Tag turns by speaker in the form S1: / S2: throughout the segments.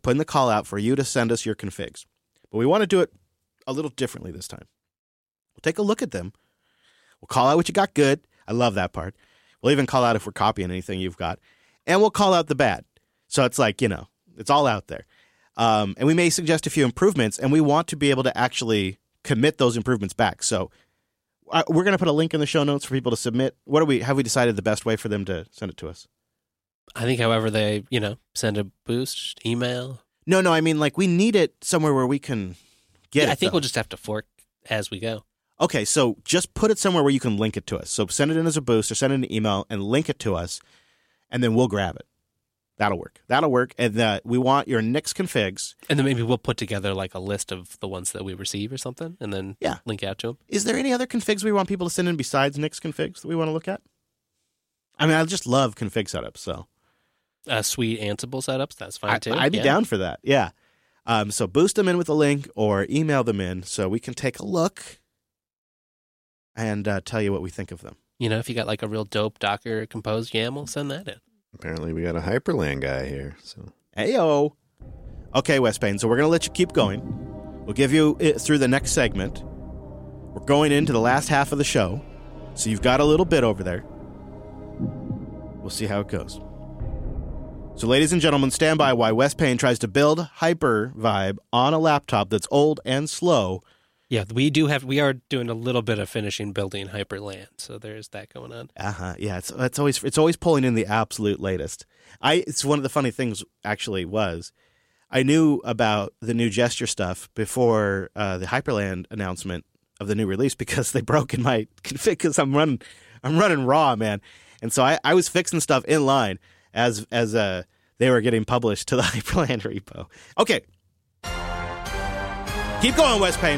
S1: putting the call out for you to send us your configs. But we want to do it a little differently this time. We'll take a look at them. We'll call out what you got good. I love that part. We'll even call out if we're copying anything you've got. And we'll call out the bad. So it's like, it's all out there. And we may suggest a few improvements, and we want to be able to actually commit those improvements back. So we're going to put a link in the show notes for people to submit. Have we decided the best way for them to send it to us?
S2: I think however they, send a boost, email.
S1: No, I mean, like, we need it somewhere where we can get it.
S2: I think we'll just have to fork as we go.
S1: Okay, so just put it somewhere where you can link it to us. So send it in as a boost or send it in an email and link it to us, and then we'll grab it. That'll work. And we want your Nix configs.
S2: And then maybe we'll put together like a list of the ones that we receive or something, and then link out to them.
S1: Is there any other configs we want people to send in besides Nix configs that we want to look at? I mean, I just love config setups, so.
S2: Sweet Ansible setups, that's fine too.
S1: I'd be down for that, yeah. So boost them in with a link or email them in so we can take a look and tell you what we think of them.
S2: If you got like a real dope Docker composed YAML, send that in.
S3: Apparently we got a Hyperland guy here. So
S1: Heyo. Okay, Wes Payne, so we're going to let you keep going. We'll give you it through the next segment. We're going into the last half of the show, so you've got a little bit over there. We'll see how it goes. So, ladies and gentlemen, stand by while Wes Payne tries to build Hyper-Vibe on a laptop that's old and slow.
S2: Yeah, we are doing a little bit of finishing building Hyperland, so there's that going on.
S1: Yeah, it's always pulling in the absolute latest. It's one of the funny things actually was I knew about the new gesture stuff before the Hyperland announcement of the new release because they broke in my config because I'm running raw, man. And so I was fixing stuff in line as they were getting published to the Hyperland repo. Okay. Keep going, Wes Payne.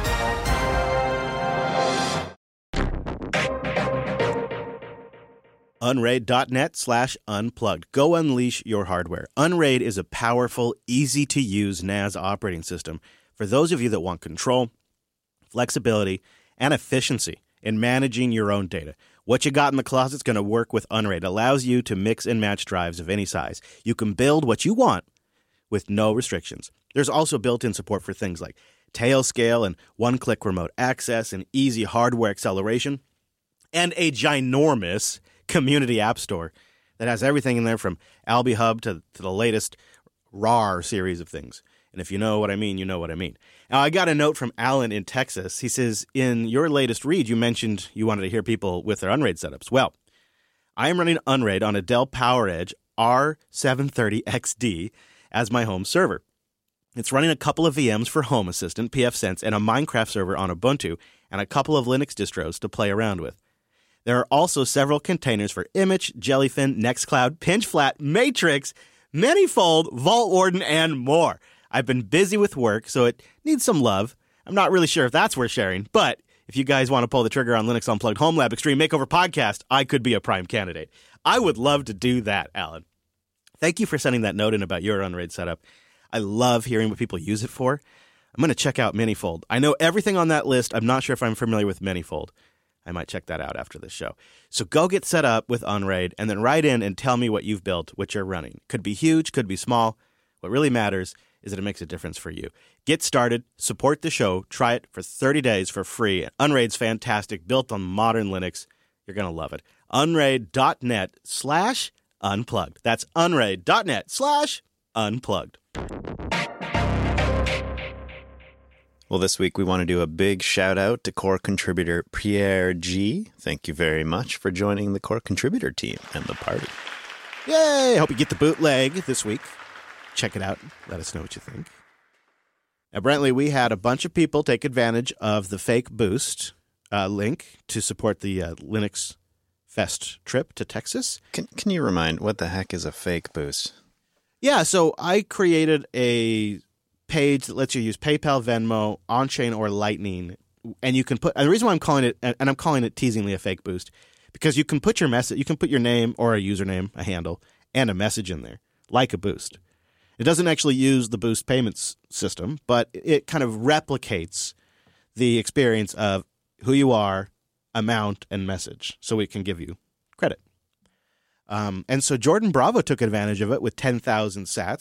S1: Unraid.net/unplugged. Go unleash your hardware. Unraid is a powerful, easy-to-use NAS operating system for those of you that want control, flexibility, and efficiency in managing your own data. What you got in the closet is going to work with Unraid. It allows you to mix and match drives of any size. You can build what you want with no restrictions. There's also built-in support for things like Tailscale and one-click remote access and easy hardware acceleration, and a ginormous community app store that has everything in there from AlbiHub to the latest RAR series of things. And if you know what I mean, you know what I mean. Now, I got a note from Alan in Texas. He says, in your latest read, you mentioned you wanted to hear people with their Unraid setups. Well, I am running Unraid on a Dell PowerEdge R730XD as my home server. It's running a couple of VMs for Home Assistant, pfSense, and a Minecraft server on Ubuntu, and a couple of Linux distros to play around with. There are also several containers for Image, Jellyfin, Nextcloud, Pinchflat, Matrix, Manyfold, Vault Warden, and more. I've been busy with work, so it needs some love. I'm not really sure if that's worth sharing, but if you guys want to pull the trigger on Linux Unplugged Home Lab Extreme Makeover Podcast, I could be a prime candidate. I would love to do that, Alan. Thank you for sending that note in about your Unraid setup. I love hearing what people use it for. I'm going to check out Manyfold. I know everything on that list. I'm not sure if I'm familiar with Manyfold. I might check that out after this show. So go get set up with Unraid and then write in and tell me what you've built, what you're running. Could be huge, could be small. What really matters is that it makes a difference for you. Get started, support the show, try it for 30 days for free. Unraid's fantastic, built on modern Linux. You're going to love it. Unraid.net/unplugged. That's unraid.net/unplugged.
S3: Well, this week we want to do a big shout out to core contributor Pierre G. Thank you very much for joining the core contributor team and the party.
S1: Yay! Hope you get the bootleg this week. Check it out. Let us know what you think. Now, Brentley, we had a bunch of people take advantage of the fake boost link to support the Linux Fest trip to Texas.
S3: Can you remind what the heck is a fake boost?
S1: Yeah, so I created a page that lets you use PayPal, Venmo, on-chain, or Lightning, and you can put. And the reason why I'm calling it, and I'm calling it teasingly a fake boost, because you can put your message, you can put your name or a username, a handle, and a message in there, like a boost. It doesn't actually use the boost payments system, but it kind of replicates the experience of who you are, amount, and message, so it can give you credit. And so Jordan Bravo took advantage of it with 10,000 sats.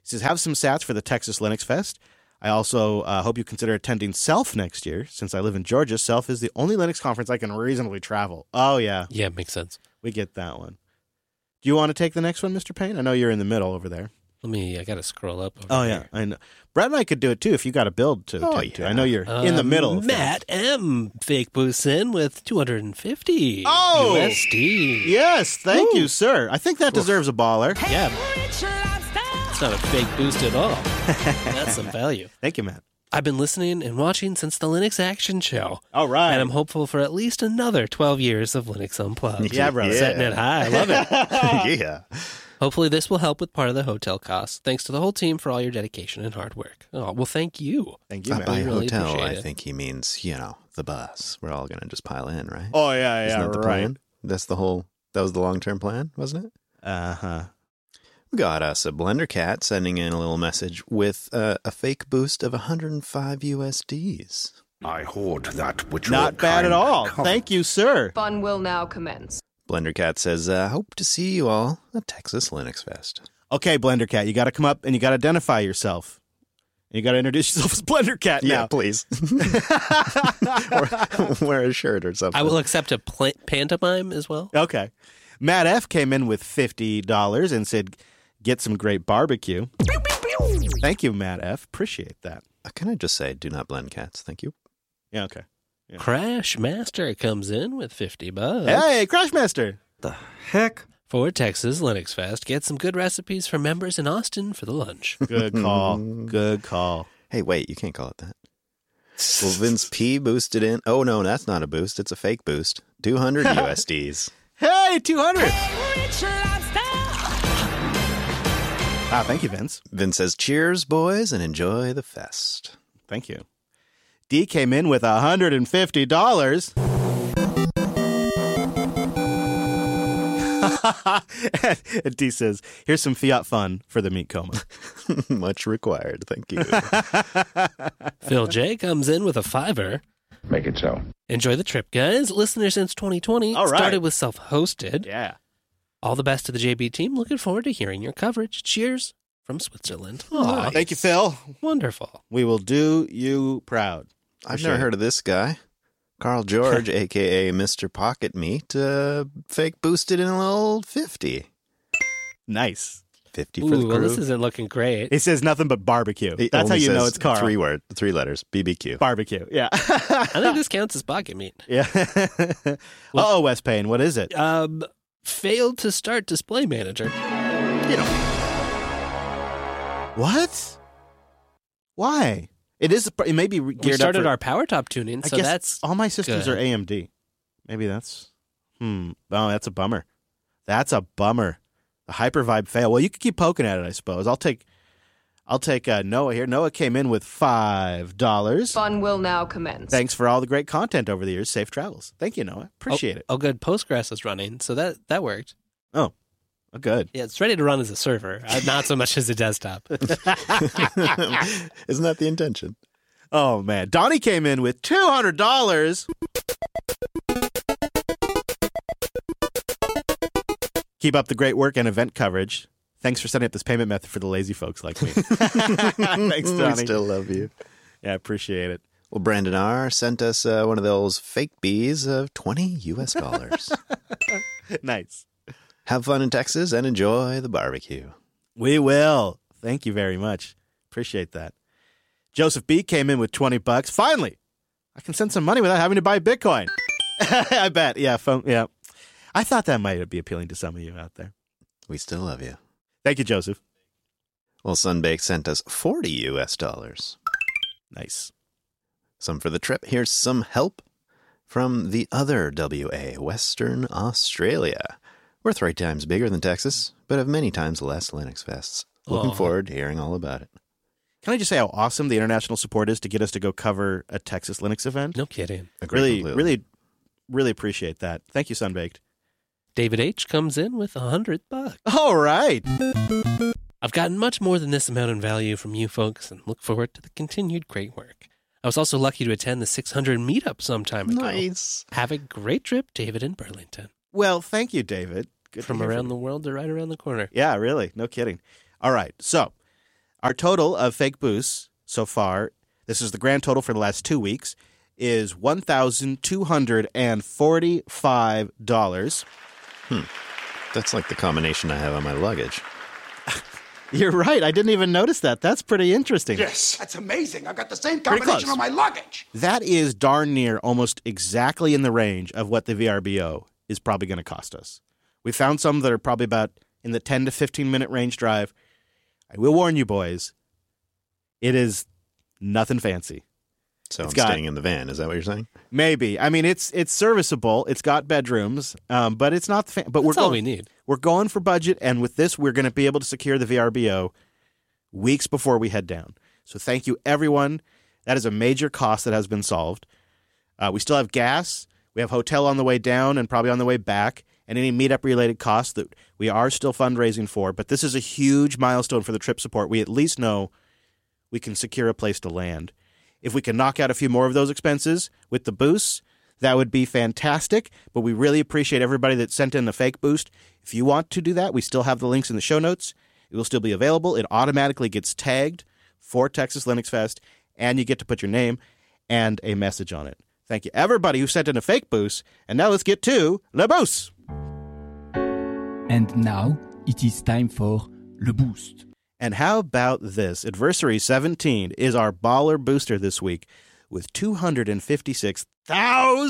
S1: He says, have some sats for the Texas Linux Fest. I also hope you consider attending SELF next year. Since I live in Georgia, SELF is the only Linux conference I can reasonably travel. Oh, yeah.
S2: Yeah, makes sense.
S1: We get that one. Do you want to take the next one, Mr. Payne? I know you're in the middle over there.
S2: I got to scroll up over
S1: yeah.
S2: here.
S1: I know. Brett and I could do it, too, if you got a build to attend to. I know you're in the middle. Of
S2: Matt M. fake boosts in with 250
S1: Oh!
S2: USD.
S1: Yes, thank you, sir. I think that deserves a baller.
S2: Yeah. It's not a fake boost at all. That's some value.
S1: Thank you, Matt.
S2: I've been listening and watching since the Linux Action Show.
S1: All right.
S2: And I'm hopeful for at least another 12 years of Linux Unplugged.
S1: Yeah, brother.
S2: Setting it high. I love it.
S3: Yeah.
S2: Hopefully this will help with part of the hotel costs. Thanks to the whole team for all your dedication and hard work. Oh, well, thank you.
S1: Thank you, Matt.
S3: By
S2: really
S3: hotel,
S2: appreciate
S3: I
S2: it.
S3: think he means, the bus. We're all going to just pile in, right?
S1: Oh, yeah,
S3: Isn't that the
S1: right.
S3: plan? That was the long-term plan, wasn't it?
S1: Uh-huh.
S3: We got us a Blender Cat sending in a little message with a fake boost of 105 USDs.
S4: I hoard that which
S1: Not bad at all. Thank you, sir.
S5: Fun will now commence.
S3: Blender Cat says, hope to see you all at Texas Linux Fest.
S1: Okay, Blender Cat, you got to come up and you got to identify yourself. And you got to introduce yourself as Blender Cat now.
S3: Yeah, please. or wear a shirt or something.
S2: I will accept a pantomime as well.
S1: Okay. Matt F. came in with $50 and said, get some great barbecue. Thank you, Matt F. Appreciate that.
S3: Can I just say, do not blend cats? Thank you.
S1: Yeah, okay. Yeah.
S2: Crash Master comes in with $50.
S1: Hey, Crashmaster.
S4: The heck?
S2: For Texas Linux Fest, get some good recipes for members in Austin for the lunch.
S1: Good call. Good call.
S3: Hey, wait, you can't call it that. Well, Vince P boosted in. Oh, no, that's not a boost. It's a fake boost. 200 USDs.
S1: Hey, 200. Wow, thank you, Vince.
S3: Vince says, cheers, boys, and enjoy the fest.
S1: Thank you. D came in with $150. And D says, here's some fiat fun for the meat coma.
S3: Much required. Thank you.
S2: Phil J comes in with a $5.
S4: Make it so.
S2: Enjoy the trip, guys. Listener since 2020.
S1: All right.
S2: Started with self-hosted.
S1: Yeah.
S2: All the best to the JB team. Looking forward to hearing your coverage. Cheers from Switzerland.
S1: Aw, thank you, Phil.
S2: Wonderful.
S1: We will do you proud.
S3: I've never heard of this guy. Carl George, a.k.a. Mr. Pocket Meat, fake boosted in a little 50.
S1: Nice.
S3: 50 for the crew.
S2: Well, this isn't looking great.
S1: It says nothing but barbecue.
S3: It
S1: That's how
S3: only
S1: you know
S3: says
S1: it's Carl.
S3: 3 letters, BBQ.
S1: Barbecue. Yeah.
S2: I think this counts as pocket meat.
S1: Yeah. Uh-oh, Wes Payne. What is it?
S2: Failed to start display manager.
S1: What? Why? It may be geared
S2: We started
S1: up for,
S2: our power top tuning,
S1: I
S2: so
S1: guess
S2: that's
S1: all my systems
S2: good.
S1: are AMD. Maybe that's Oh, that's a bummer. That's a bummer. The Hypervibe fail. Well, you could keep poking at it, I suppose. I'll take Noah here. Noah came in with $5.
S5: Fun will now commence.
S1: Thanks for all the great content over the years. Safe travels. Thank you, Noah. Appreciate it.
S2: Oh, good. Postgres is running, so that worked.
S1: Oh, good.
S2: Yeah, it's ready to run as a server, not so much as a desktop.
S3: Isn't that the intention?
S1: Oh, man. Donnie came in with $200. Keep up the great work and event coverage. Thanks for setting up this payment method for the lazy folks like me. Thanks, Donnie.
S3: We still love you.
S1: Yeah, I appreciate it.
S3: Well, Brandon R. sent us one of those fake bees of $20.
S1: Nice.
S3: Have fun in Texas and enjoy the barbecue.
S1: We will. Thank you very much. Appreciate that. Joseph B. came in with $20. Finally, I can send some money without having to buy Bitcoin. I bet. Yeah. Yeah. I thought that might be appealing to some of you out there.
S3: We still love you.
S1: Thank you, Joseph.
S3: Well, Sunbake sent us $40.
S1: Nice.
S3: Some for the trip. Here's some help from the other WA, Western Australia. We're 3 times bigger than Texas, but have many times less Linux fests. Looking forward to hearing all about it.
S1: Can I just say how awesome the international support is to get us to go cover a Texas Linux event?
S2: No kidding.
S1: Really appreciate that. Thank you, Sunbaked.
S2: David H. comes in with $100.
S1: All right.
S2: I've gotten much more than this amount in value from you folks and look forward to the continued great work. I was also lucky to attend the 600 meetup some time ago.
S3: Nice.
S2: Have a great trip, David in Burlington.
S1: Well, thank you, David. Good
S2: From
S1: to hear
S2: around
S1: you.
S2: the world to right around the corner.
S1: Yeah, really. No kidding. All right. So Our total of fake boosts so far, this is the grand total for the last 2 weeks, is $1,245.
S3: That's like the combination I have on my luggage.
S1: You're right. I didn't even notice that. That's pretty interesting.
S6: Yes, that's amazing. I've got the same
S1: Pretty
S6: combination
S1: close.
S6: on my luggage.
S1: That is darn near almost exactly in the range of what the VRBO is probably going to cost us. We found some that are probably about in the 10 to 15-minute range drive. I will warn you, boys, it is nothing fancy.
S3: So
S1: It's
S3: I'm
S1: got-
S3: staying in the van. Is that what you're saying?
S1: Maybe. I mean, it's serviceable. It's got bedrooms, but it's not. But
S2: That's all we need.
S1: We're going for budget, and with this, we're going to be able to secure the VRBO weeks before we head down. So thank you, everyone. That is a major cost that has been solved. We still have gas. We have hotel on the way down and probably on the way back, and any meetup-related costs that we are still fundraising for. But this is a huge milestone for the trip support. We at least know we can secure a place to land. If we can knock out a few more of those expenses with the boosts, that would be fantastic. But we really appreciate everybody that sent in a fake boost. If you want to do that, we still have the links in the show notes. It will still be available. It automatically gets tagged for Texas Linux Fest, and you get to put your name and a message on it. Thank you, everybody who sent in a fake boost. And now let's get to Le Boost.
S7: And now it is time for Le Boost.
S1: And how about this? Adversary 17 is our baller booster this week with 256,000